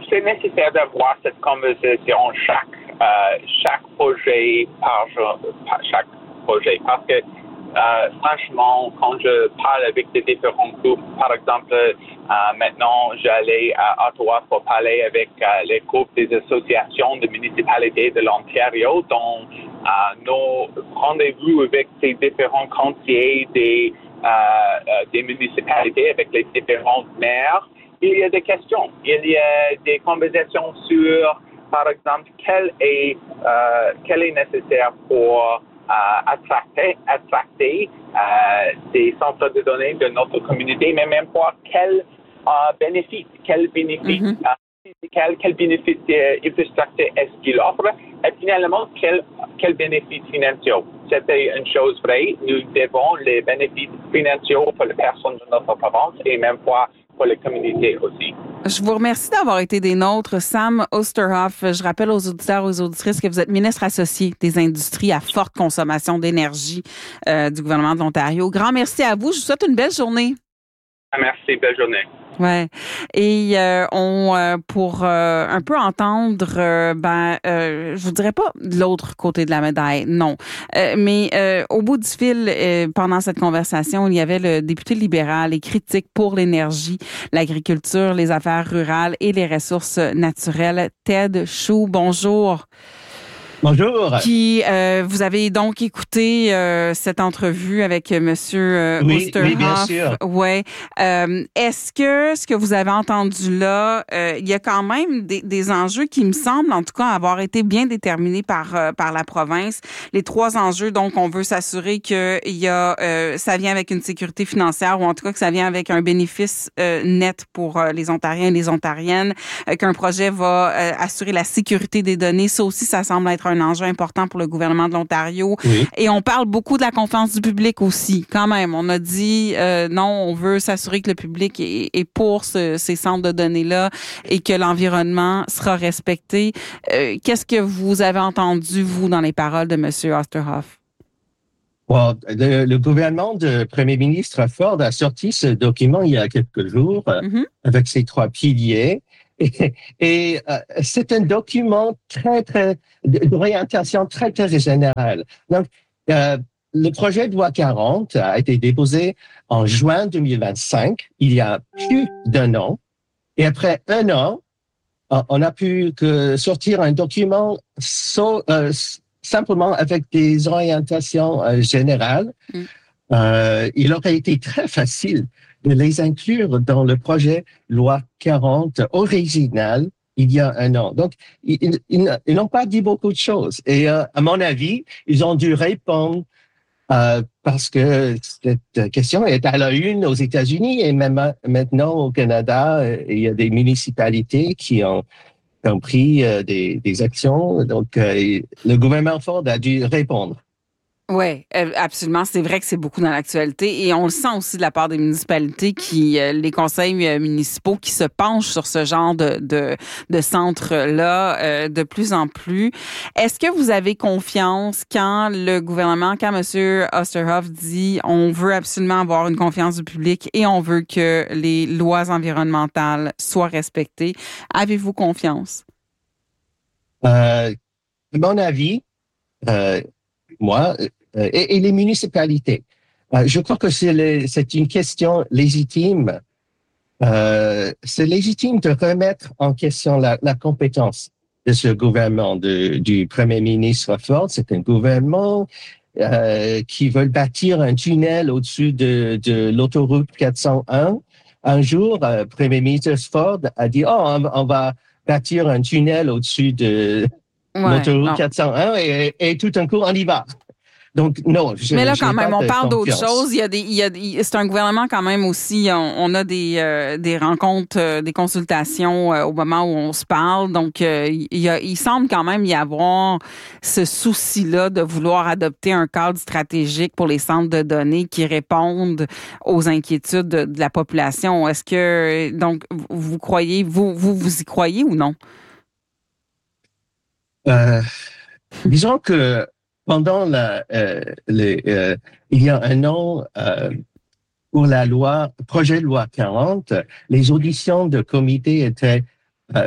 Speaker 14: c'est nécessaire d'avoir cette conversation chaque euh, chaque projet par jour, par chaque projet, parce que euh, franchement, quand je parle avec des différents groupes, par exemple, euh, maintenant j'allais à Ottawa pour parler avec euh, les groupes des associations de municipalités de l'Ontario, dont euh, nos rendez-vous avec ces différents conseillers des euh, euh, des municipalités, avec les différents maires. Il y a des questions, il y a des conversations sur, par exemple, quel est, euh, quel est nécessaire pour euh, attracter, attracter euh, des centres de données de notre communauté, mais même pour quel euh, bénéfice, quel bénéfice, mm-hmm. euh, quel, quel bénéfice d'infrastructure est-ce qu'il offre, et finalement, quel, quel bénéfice financier. C'était une chose vraie, nous devons les bénéfices financiers pour les personnes de notre province et même pour pour les communautés aussi.
Speaker 1: Je vous remercie d'avoir été des nôtres. Sam Oosterhoff, je rappelle aux auditeurs et aux auditrices que vous êtes ministre associé des industries à forte consommation d'énergie euh, du gouvernement de l'Ontario. Grand merci à vous. Je vous souhaite une belle journée.
Speaker 14: Merci, belle journée.
Speaker 1: Ouais. Et euh, on euh, pour euh, un peu entendre, euh, ben, euh, je vous dirais pas de l'autre côté de la médaille, non. Euh, mais euh, au bout du fil, euh, pendant cette conversation, il y avait le député libéral et critique pour l'énergie, l'agriculture, les affaires rurales et les ressources naturelles, Ted Chu. Bonjour.
Speaker 15: Bonjour.
Speaker 1: Qui euh, vous avez donc écouté euh, cette entrevue avec Monsieur euh,
Speaker 15: oui,
Speaker 1: Oosterhoff.
Speaker 15: Oui, bien sûr.
Speaker 1: Ouais. Euh, est-ce que ce que vous avez entendu là, euh, il y a quand même des, des enjeux qui me semblent, en tout cas, avoir été bien déterminés par euh, par la province. Les trois enjeux, donc, on veut s'assurer que il y a, euh, ça vient avec une sécurité financière ou en tout cas que ça vient avec un bénéfice euh, net pour euh, les Ontariens et les Ontariennes, euh, qu'un projet va euh, assurer la sécurité des données. Ça aussi, ça semble être un enjeu important pour le gouvernement de l'Ontario. Oui. Et on parle beaucoup de la confiance du public aussi, quand même. On a dit, euh, non, on veut s'assurer que le public est, est pour ce, ces centres de données-là et que l'environnement sera respecté. Euh, qu'est-ce que vous avez entendu, vous, dans les paroles de M. Oosterhoff?
Speaker 15: Well, le, le gouvernement de Premier ministre Ford a sorti ce document il y a quelques jours mm-hmm. avec ses trois piliers. Et, et euh, c'est un document très, très, d'orientation très, très générale. Donc, euh, le projet de loi quarante a été déposé en juin deux mille vingt-cinq, il y a plus d'un an. Et après un an, on a pu que sortir un document so, euh, simplement avec des orientations euh, générales. Mm. Euh, il aurait été très facile de les inclure dans le projet loi quarante original il y a un an. Donc, ils, ils, ils n'ont pas dit beaucoup de choses. Et euh, à mon avis, ils ont dû répondre euh, parce que cette question est à la une aux États-Unis et même maintenant au Canada, il y a des municipalités qui ont, qui ont pris euh, des, des actions. Donc, euh, le gouvernement Ford a dû répondre.
Speaker 1: Oui, absolument. C'est vrai que c'est beaucoup dans l'actualité et on le sent aussi de la part des municipalités qui, les conseils municipaux qui se penchent sur ce genre de, de, de centre-là euh, de plus en plus. Est-ce que vous avez confiance quand le gouvernement, quand M. Oosterhoff dit on veut absolument avoir une confiance du public et on veut que les lois environnementales soient respectées? Avez-vous confiance?
Speaker 15: Euh, à mon avis, euh, moi, Et, et les municipalités. Euh, je crois que c'est, le, c'est une question légitime. Euh, c'est légitime de remettre en question la, la compétence de ce gouvernement de, du Premier ministre Ford. C'est un gouvernement euh, qui veut bâtir un tunnel au-dessus de, de l'autoroute quatre cent un. Un jour, euh, Premier ministre Ford a dit, oh, on, on va bâtir un tunnel au-dessus de ouais, l'autoroute non. quatre cent un et, et tout d'un coup, on y va. Donc, non. Je,
Speaker 1: Mais là, quand même, on parle d'autres choses. Il y a des, il y a, c'est un gouvernement quand même aussi. On, on a des, euh, des rencontres, euh, des consultations euh, au moment où on se parle. Donc, euh, il, y a, il semble quand même y avoir ce souci-là de vouloir adopter un cadre stratégique pour les centres de données qui répondent aux inquiétudes de, de la population. Est-ce que, donc, vous croyez, vous, vous, vous y croyez ou non?
Speaker 15: Euh, disons que Pendant la, euh, les, euh, il y a un an, euh, pour la loi, projet de loi quarante, les auditions de comité étaient euh,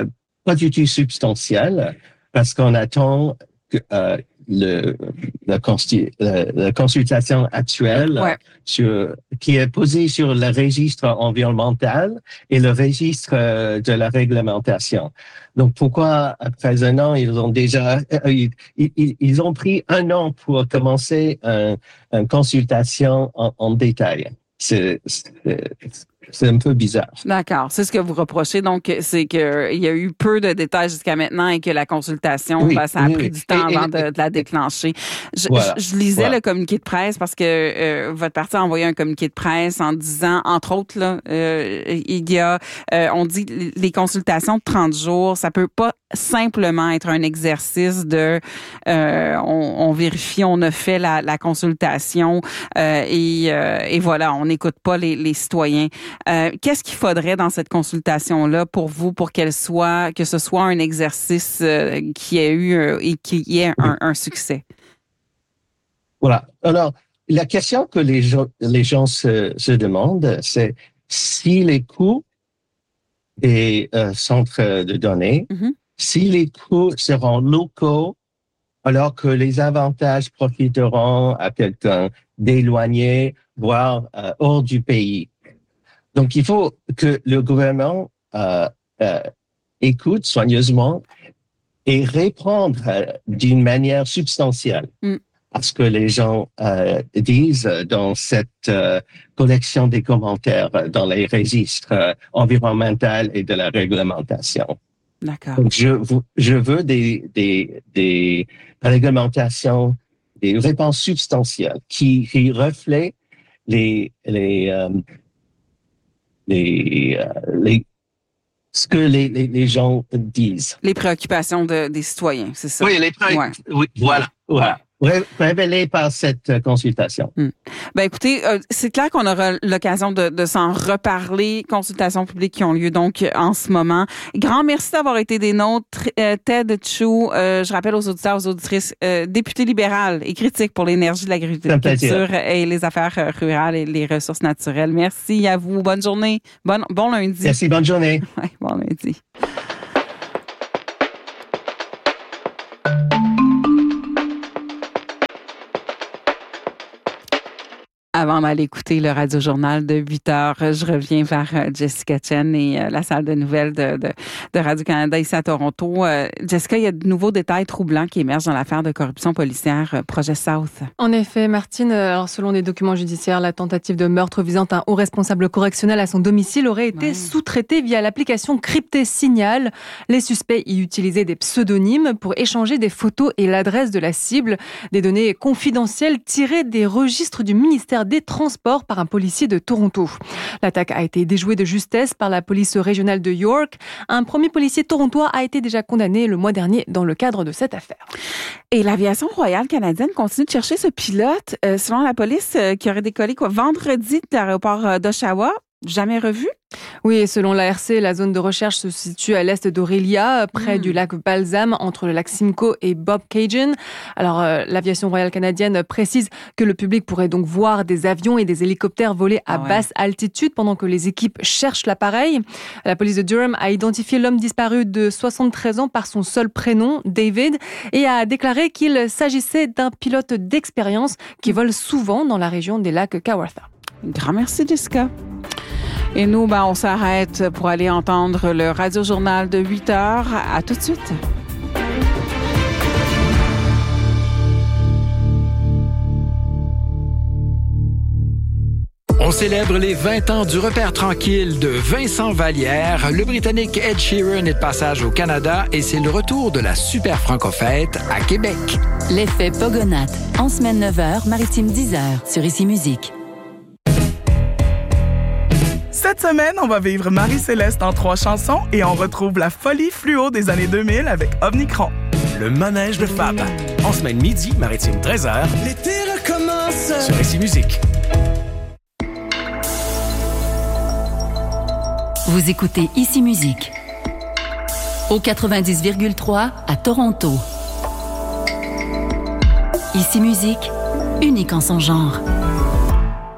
Speaker 15: pas du tout substantiel parce qu'on attend que, euh, le, la, consti, la, la consultation actuelle ouais. sur, qui est posée sur le registre environnemental et le registre de la réglementation. Donc, pourquoi, après un an, ils ont déjà, ils, ils, ils ont pris un an pour commencer un, une consultation en, en détail. C'est, c'est, c'est un peu bizarre.
Speaker 1: D'accord. C'est ce que vous reprochez. Donc, c'est qu'il y a eu peu de détails jusqu'à maintenant et que la consultation, oui, ben, ça a oui, pris oui. du temps et, avant et, de, de la déclencher. Je, voilà, je, je lisais voilà. le communiqué de presse parce que euh, votre parti a envoyé un communiqué de presse en disant, entre autres, là, euh, il y a, euh, on dit, les consultations de trente jours, ça peut pas simplement être un exercice de, euh, on, on vérifie, on a fait la, la consultation euh, et, euh, et voilà, on n'écoute pas les, les citoyens. Euh, qu'est-ce qu'il faudrait dans cette consultation-là pour vous, pour qu'elle soit, que ce soit un exercice euh, qui ait eu euh, et qui ait un, un succès?
Speaker 15: Voilà. Alors, la question que les gens, les gens se, se demandent, c'est si les coûts des euh, centres de données, mm-hmm. si les coûts seront locaux, alors que les avantages profiteront à quelqu'un d'éloigné, voire euh, hors du pays. Donc, il faut que le gouvernement euh, euh, écoute soigneusement et répondre euh, d'une manière substantielle mm. à ce que les gens euh, disent dans cette euh, collection des commentaires dans les registres euh, environnementaux et de la réglementation.
Speaker 1: D'accord.
Speaker 15: Donc, je, je veux des, des, des réglementations, des réponses substantielles qui, qui reflètent les, les, euh, les, euh, les, ce que les, les, les gens disent.
Speaker 1: Les préoccupations de, des citoyens, c'est ça?
Speaker 15: Oui, les préoccupations. Ouais. Oui, voilà, voilà. Révélé par cette consultation.
Speaker 1: Hum. Ben écoutez, euh, c'est clair qu'on aura l'occasion de, de s'en reparler. Consultations publiques qui ont lieu donc en ce moment. Grand merci d'avoir été des nôtres. Euh, Ted Chu, euh, je rappelle aux auditeurs, aux auditrices, euh, député libéral et critique pour l'énergie de l'agriculture et les affaires rurales et les ressources naturelles. Merci à vous. Bonne journée. Bon, bon lundi.
Speaker 15: Merci, bonne journée.
Speaker 1: Ouais, bon lundi. Avant d'aller écouter le Radio-Journal de huit heures, je reviens vers Jessica Chen et la salle de nouvelles de, de, de Radio-Canada ici à Toronto. Jessica, il y a de nouveaux détails troublants qui émergent dans l'affaire de corruption policière Projet South.
Speaker 3: En effet, Martine, alors selon des documents judiciaires, la tentative de meurtre visant un haut responsable correctionnel à son domicile aurait été ouais. sous-traitée via l'application cryptée Signal. Les suspects y utilisaient des pseudonymes pour échanger des photos et l'adresse de la cible, des données confidentielles tirées des registres du ministère des Transports par un policier de Toronto. L'attaque a été déjouée de justesse par la police régionale de York. Un premier policier torontois a été déjà condamné le mois dernier dans le cadre de cette affaire.
Speaker 1: Et l'aviation royale canadienne continue de chercher ce pilote, euh, selon la police, euh, qui aurait décollé quoi, vendredi de l'aéroport d'Oshawa. Jamais revu?
Speaker 3: Oui, et selon l'A R C, la zone de recherche se situe à l'est d'Aurelia, près mmh. du lac Balsam, entre le lac Simcoe et Bobcaygeon. Alors, euh, l'aviation royale canadienne précise que le public pourrait donc voir des avions et des hélicoptères voler à ah ouais. basse altitude pendant que les équipes cherchent l'appareil. La police de Durham a identifié l'homme disparu de soixante-treize ans par son seul prénom, David, et a déclaré qu'il s'agissait d'un pilote d'expérience qui vole souvent dans la région des lacs Kawartha.
Speaker 1: Grand merci, Jessica. Et nous, ben, on s'arrête pour aller entendre le Radio-Journal de huit heures. À tout de suite.
Speaker 16: On célèbre les vingt ans du repère tranquille de Vincent Vallière. Le Britannique Ed Sheeran est de passage au Canada et c'est le retour de la super franco-fête à Québec.
Speaker 17: L'effet Pogonat, en semaine neuf heures, maritime dix heures, sur Ici Musique.
Speaker 18: Cette semaine, on va vivre Marie-Céleste en trois chansons et on retrouve la folie fluo des années deux mille avec Omnicron.
Speaker 19: Le manège de Fab. En semaine midi, maritime treize heures.
Speaker 20: L'été recommence.
Speaker 19: Sur Ici Musique.
Speaker 17: Vous écoutez Ici Musique. Au quatre-vingt-dix virgule trois à Toronto. Ici Musique, unique en son genre.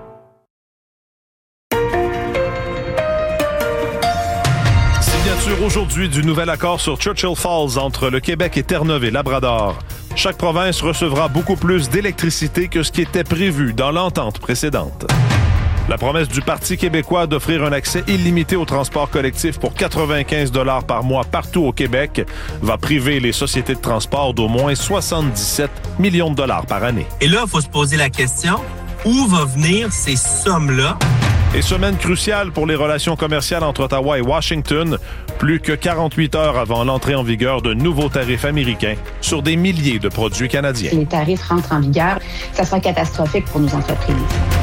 Speaker 19: Au
Speaker 21: Aujourd'hui, du nouvel accord sur Churchill Falls entre le Québec et Terre-Neuve et Labrador. Chaque province recevra beaucoup plus d'électricité que ce qui était prévu dans l'entente précédente. La promesse du Parti québécois d'offrir un accès illimité au transport collectif pour quatre-vingt-quinze dollars par mois partout au Québec va priver les sociétés de transport d'au moins soixante-dix-sept millions de dollars par année.
Speaker 22: Et là, il faut se poser la question, où vont venir ces sommes-là?
Speaker 21: Et semaine cruciale pour les relations commerciales entre Ottawa et Washington, plus que quarante-huit heures avant l'entrée en vigueur de nouveaux tarifs américains sur des milliers de produits canadiens.
Speaker 23: Si les tarifs rentrent en vigueur, ça sera catastrophique pour nos entreprises.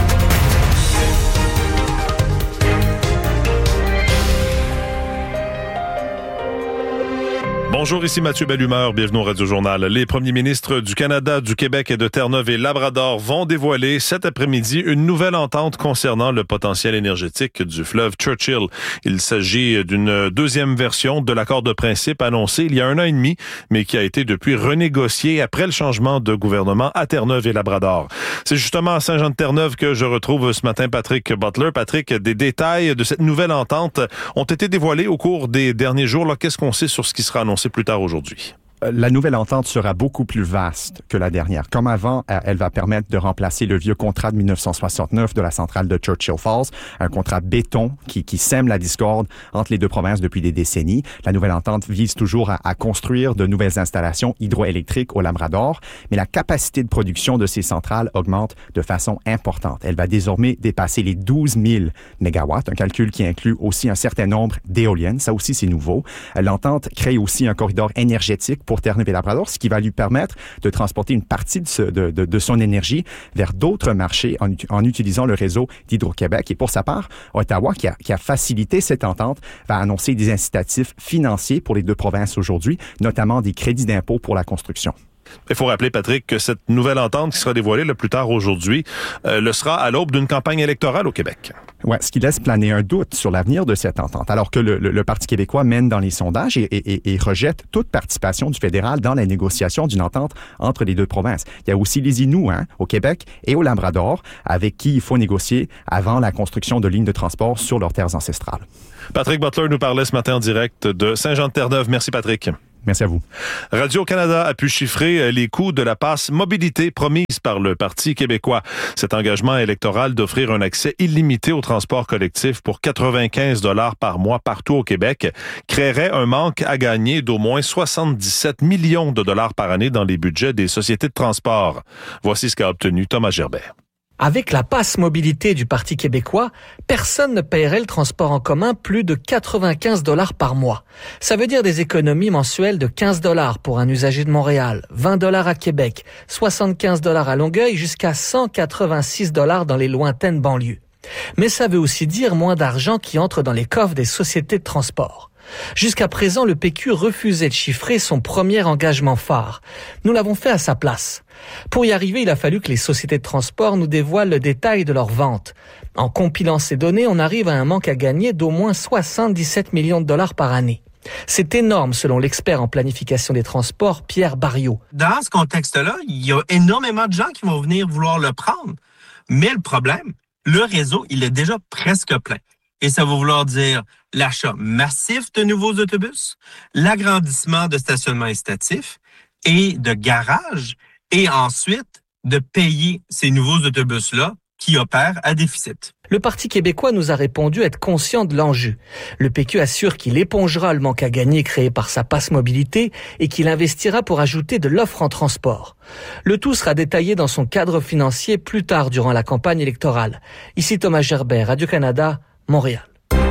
Speaker 21: Bonjour, ici Mathieu Bellumeur, bienvenue au Radio-Journal. Les premiers ministres du Canada, du Québec et de Terre-Neuve et Labrador vont dévoiler cet après-midi une nouvelle entente concernant le potentiel énergétique du fleuve Churchill. Il s'agit d'une deuxième version de l'accord de principe annoncé il y a un an et demi, mais qui a été depuis renégocié après le changement de gouvernement à Terre-Neuve et Labrador. C'est justement à Saint-Jean-de-Terre-Neuve que je retrouve ce matin Patrick Butler. Patrick, des détails de cette nouvelle entente ont été dévoilés au cours des derniers jours. Là, qu'est-ce qu'on sait sur ce qui sera annoncé plus tard aujourd'hui?
Speaker 24: La nouvelle entente sera beaucoup plus vaste que la dernière. Comme avant, elle va permettre de remplacer le vieux contrat de dix-neuf cent soixante-neuf de la centrale de Churchill Falls, un contrat béton qui, qui sème la discorde entre les deux provinces depuis des décennies. La nouvelle entente vise toujours à, à construire de nouvelles installations hydroélectriques au Labrador, mais la capacité de production de ces centrales augmente de façon importante. Elle va désormais dépasser les douze mille mégawatts, un calcul qui inclut aussi un certain nombre d'éoliennes. Ça aussi, c'est nouveau. L'entente crée aussi un corridor énergétique pour Terre-Neuve et Labrador, ce qui va lui permettre de transporter une partie de, ce, de, de, de son énergie vers d'autres marchés en, en utilisant le réseau d'Hydro-Québec. Et pour sa part, Ottawa, qui a, qui a facilité cette entente, va annoncer des incitatifs financiers pour les deux provinces aujourd'hui, notamment des crédits d'impôt pour la construction.
Speaker 21: Il faut rappeler, Patrick, que cette nouvelle entente qui sera dévoilée le plus tard aujourd'hui euh, le sera à l'aube d'une campagne électorale au Québec.
Speaker 24: Ouais, ce qui laisse planer un doute sur l'avenir de cette entente, alors que le, le, le Parti québécois mène dans les sondages et, et, et rejette toute participation du fédéral dans la négociation d'une entente entre les deux provinces. Il y a aussi les Inuits hein, au Québec et au Labrador, avec qui il faut négocier avant la construction de lignes de transport sur leurs terres ancestrales.
Speaker 21: Patrick Butler nous parlait ce matin en direct de Saint-Jean-de-Terre-Neuve. Merci, Patrick.
Speaker 24: Merci à vous.
Speaker 21: Radio-Canada a pu chiffrer les coûts de la passe mobilité promise par le Parti québécois. Cet engagement électoral d'offrir un accès illimité au transport collectif pour quatre-vingt-quinze dollars par mois partout au Québec créerait un manque à gagner d'au moins soixante-dix-sept millions de dollars par année dans les budgets des sociétés de transport. Voici ce qu'a obtenu Thomas Gerbet.
Speaker 25: Avec la passe mobilité du Parti québécois, personne ne paierait le transport en commun plus de quatre-vingt-quinze dollars par mois. Ça veut dire des économies mensuelles de quinze dollars pour un usager de Montréal, vingt dollars à Québec, soixante-quinze dollars à Longueuil, jusqu'à cent quatre-vingt-six dollars dans les lointaines banlieues. Mais ça veut aussi dire moins d'argent qui entre dans les coffres des sociétés de transport. Jusqu'à présent, le P Q refusait de chiffrer son premier engagement phare. Nous l'avons fait à sa place. Pour y arriver, il a fallu que les sociétés de transport nous dévoilent le détail de leurs ventes. En compilant ces données, on arrive à un manque à gagner d'au moins soixante-dix-sept millions de dollars par année. C'est énorme selon l'expert en planification des transports, Pierre Barriot.
Speaker 22: Dans ce contexte-là, il y a énormément de gens qui vont venir vouloir le prendre. Mais le problème, le réseau, il est déjà presque plein. Et ça va vouloir dire l'achat massif de nouveaux autobus, l'agrandissement de stationnements incitatifs et de garages, et ensuite de payer ces nouveaux autobus-là qui opèrent à déficit.
Speaker 25: Le Parti québécois nous a répondu être conscient de l'enjeu. Le P Q assure qu'il épongera le manque à gagner créé par sa passe mobilité et qu'il investira pour ajouter de l'offre en transport. Le tout sera détaillé dans son cadre financier plus tard durant la campagne électorale. Ici Thomas Gerbet, Radio-Canada, Montréal.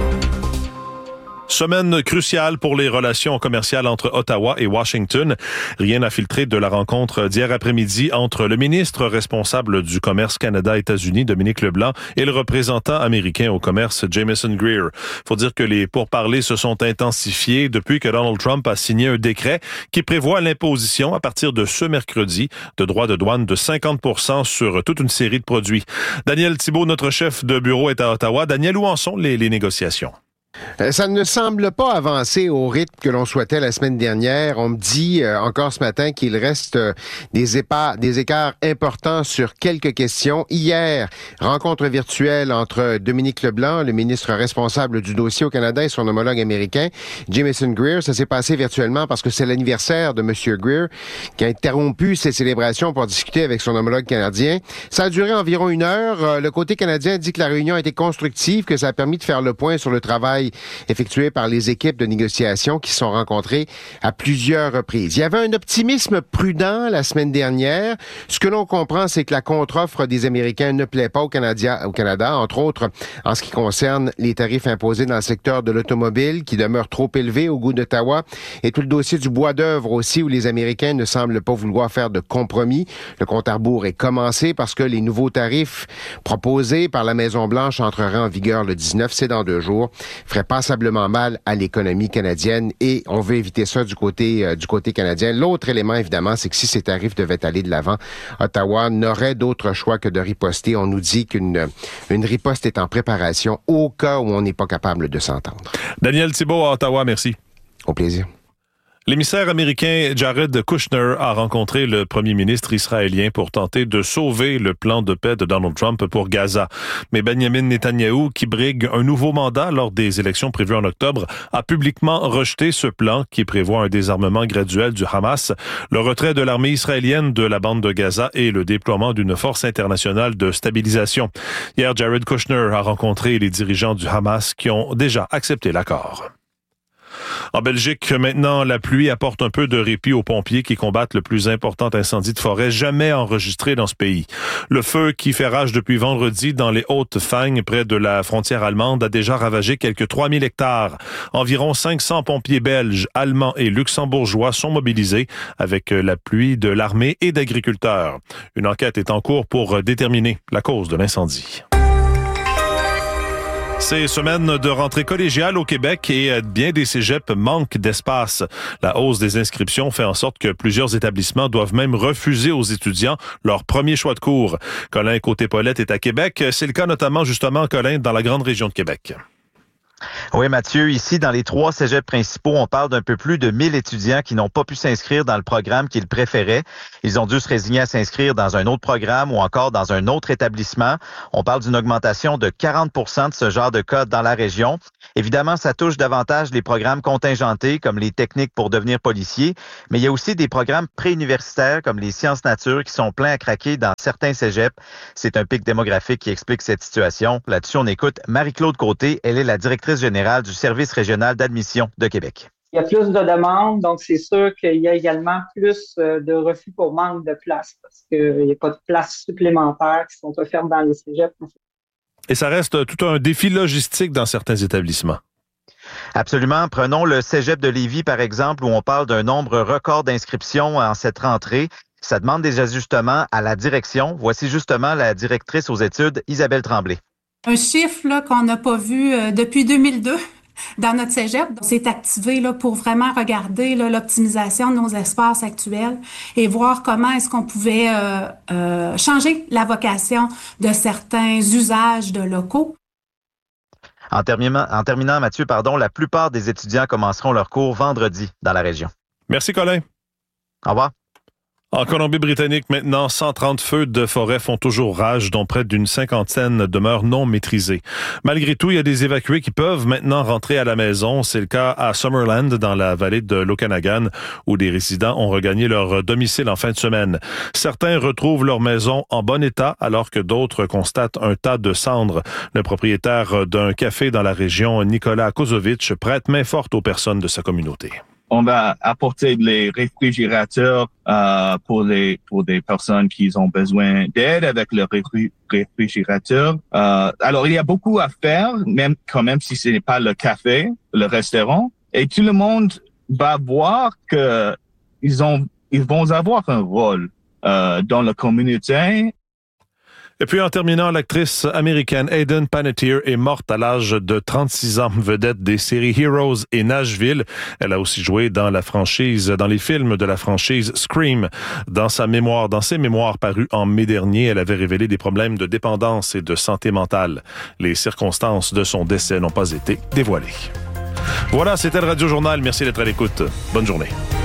Speaker 21: Semaine cruciale pour les relations commerciales entre Ottawa et Washington. Rien n'a filtré de la rencontre d'hier après-midi entre le ministre responsable du commerce Canada-États-Unis, Dominique Leblanc, et le représentant américain au commerce, Jamieson Greer. Faut dire que les pourparlers se sont intensifiés depuis que Donald Trump a signé un décret qui prévoit l'imposition à partir de ce mercredi de droits de douane de cinquante pour cent sur toute une série de produits. Daniel Thibault, notre chef de bureau, est à Ottawa. Daniel, où en sont les, les négociations?
Speaker 2: Ça ne semble pas avancer au rythme que l'on souhaitait la semaine dernière. On me dit euh, encore ce matin qu'il reste euh, des, épa- des écarts importants sur quelques questions. Hier, rencontre virtuelle entre Dominique Leblanc, le ministre responsable du dossier au Canada, et son homologue américain, Jamieson Greer. Ça s'est passé virtuellement parce que c'est l'anniversaire de M. Greer qui a interrompu ses célébrations pour discuter avec son homologue canadien. Ça a duré environ une heure. Le côté canadien dit que la réunion a été constructive, que ça a permis de faire le point sur le travail effectué par les équipes de négociation qui se sont rencontrées à plusieurs reprises. Il y avait un optimisme prudent la semaine dernière. Ce que l'on comprend, c'est que la contre-offre des Américains ne plaît pas au Canada, au Canada, entre autres en ce qui concerne les tarifs imposés dans le secteur de l'automobile qui demeurent trop élevés au goût d'Ottawa, et tout le dossier du bois d'œuvre aussi, où les Américains ne semblent pas vouloir faire de compromis. Le compte à rebours est commencé parce que les nouveaux tarifs proposés par la Maison-Blanche entreraient en vigueur le dix-neuf, c'est dans deux jours, ferait passablement mal à l'économie canadienne, et on veut éviter ça du côté euh, du côté canadien. L'autre élément, évidemment, c'est que si ces tarifs devaient aller de l'avant, Ottawa n'aurait d'autre choix que de riposter. On nous dit qu'une une riposte est en préparation au cas où on n'est pas capable de s'entendre.
Speaker 21: Daniel Thibault à Ottawa, merci.
Speaker 2: Au plaisir.
Speaker 21: L'émissaire américain Jared Kushner a rencontré le premier ministre israélien pour tenter de sauver le plan de paix de Donald Trump pour Gaza. Mais Benjamin Netanyahou, qui brigue un nouveau mandat lors des élections prévues en octobre, a publiquement rejeté ce plan qui prévoit un désarmement graduel du Hamas, le retrait de l'armée israélienne de la bande de Gaza et le déploiement d'une force internationale de stabilisation. Hier, Jared Kushner a rencontré les dirigeants du Hamas qui ont déjà accepté l'accord. En Belgique, maintenant, la pluie apporte un peu de répit aux pompiers qui combattent le plus important incendie de forêt jamais enregistré dans ce pays. Le feu qui fait rage depuis vendredi dans les Hautes-Fagnes, près de la frontière allemande, a déjà ravagé quelques trois mille hectares. Environ cinq cents pompiers belges, allemands et luxembourgeois sont mobilisés avec l'appui de l'armée et d'agriculteurs. Une enquête est en cours pour déterminer la cause de l'incendie. Ces semaines de rentrée collégiale au Québec et bien des cégeps manquent d'espace. La hausse des inscriptions fait en sorte que plusieurs établissements doivent même refuser aux étudiants leur premier choix de cours. Colin Côté-Paulette est à Québec. C'est le cas notamment, justement, Colin, dans la grande région de Québec.
Speaker 4: Oui, Mathieu, ici, dans les trois cégeps principaux, on parle d'un peu plus de mille étudiants qui n'ont pas pu s'inscrire dans le programme qu'ils préféraient. Ils ont dû se résigner à s'inscrire dans un autre programme ou encore dans un autre établissement. On parle d'une augmentation de quarante pour cent de ce genre de cas dans la région. Évidemment, ça touche davantage les programmes contingentés, comme les techniques pour devenir policier, mais il y a aussi des programmes préuniversitaires, comme les sciences nature, qui sont pleins à craquer dans certains cégeps. C'est un pic démographique qui explique cette situation. Là-dessus, on écoute Marie-Claude Côté. Elle est la directrice générale du Service régional d'admission de Québec.
Speaker 5: Il y a plus de demandes, donc c'est sûr qu'il y a également plus de refus pour manque de place, parce qu'il n'y a pas de places supplémentaires qui sont offertes dans les cégeps.
Speaker 21: Et ça reste tout un défi logistique dans certains établissements.
Speaker 4: Absolument. Prenons le cégep de Lévis, par exemple, où on parle d'un nombre record d'inscriptions en cette rentrée. Ça demande des ajustements à la direction. Voici justement la directrice aux études, Isabelle Tremblay.
Speaker 7: Un chiffre là, qu'on n'a pas vu euh, depuis deux mille deux dans notre cégep. C'est activé là, pour vraiment regarder là, l'optimisation de nos espaces actuels et voir comment est-ce qu'on pouvait euh, euh, changer la vocation de certains usages de locaux.
Speaker 4: En terminant, en terminant, Mathieu, pardon, la plupart des étudiants commenceront leur cours vendredi dans la région.
Speaker 21: Merci, Colin.
Speaker 4: Au revoir.
Speaker 21: En Colombie-Britannique, maintenant, cent trente feux de forêt font toujours rage, dont près d'une cinquantaine demeurent non maîtrisés. Malgré tout, il y a des évacués qui peuvent maintenant rentrer à la maison. C'est le cas à Summerland, dans la vallée de l'Okanagan, où des résidents ont regagné leur domicile en fin de semaine. Certains retrouvent leur maison en bon état, alors que d'autres constatent un tas de cendres. Le propriétaire d'un café dans la région, Nicolas Kozovic, prête main forte aux personnes de sa communauté.
Speaker 8: On va apporter les réfrigérateurs euh, pour les pour des personnes qui ont besoin d'aide avec le réfri- réfrigérateur. Euh, alors il y a beaucoup à faire, même quand même si ce n'est pas le café, le restaurant, et tout le monde va voir que ils ont ils vont avoir un rôle euh, dans la communauté.
Speaker 21: Et puis en terminant, l'actrice américaine Hayden Panettiere est morte à l'âge de trente-six ans, vedette des séries Heroes et Nashville. Elle a aussi joué dans la franchise, dans les films de la franchise Scream. Dans sa mémoire, dans ses mémoires parues en mai dernier, elle avait révélé des problèmes de dépendance et de santé mentale. Les circonstances de son décès n'ont pas été dévoilées. Voilà, c'était le Radio Journal. Merci d'être à l'écoute. Bonne journée.